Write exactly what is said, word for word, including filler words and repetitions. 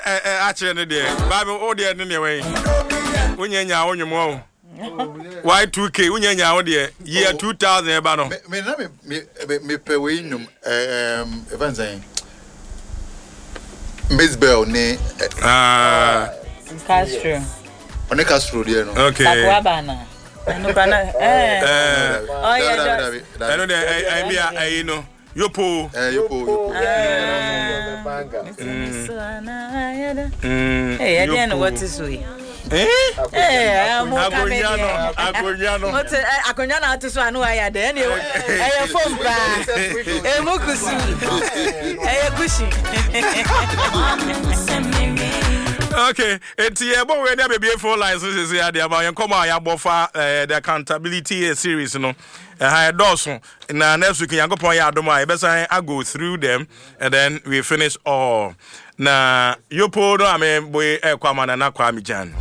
actually no there. Bible all there anyway. Unya nya onwumo. Y two K unya nya o there. Year two thousand e ba no. Me na me me me pe we num um even saying Miss Bell ne ah Castro. One Castro there no. Okay. Takwabana. No kana eh. Oh yeah. I know that I be I know. Yopo. Eh yopo yopo. Hey, I didn't know what to say. Eh? Eh, I'm Agonyano, Agonyano. What Agonyano to so anu aya de na eh phone bra. Eh mukusu. Eh kushi. Okay, it's yeah, but we there be four lines so say there about you come out for the accountability series no. Eh Dawson na next week Yankopon ya adoma e be say I go through them and then we finish all. Na yopo no I mean boy e kwama na na kwa mi jan.